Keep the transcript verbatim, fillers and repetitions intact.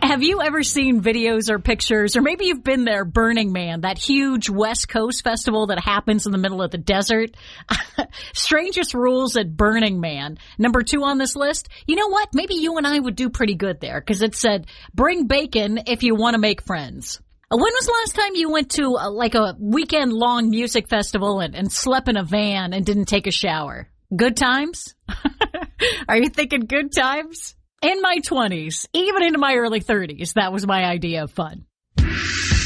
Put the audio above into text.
Have you ever seen videos or pictures, or maybe you've been there, Burning Man, that huge West Coast festival that happens in the middle of the desert? Strangest rules at Burning Man. Number two on this list. You know what? Maybe you and I would do pretty good there, because it said, bring bacon if you want to make friends. When was the last time you went to a, like a weekend-long music festival and, and slept in a van and didn't take a shower? Good times? Are you thinking good times? In my twenties, even into my early thirties, that was my idea of fun.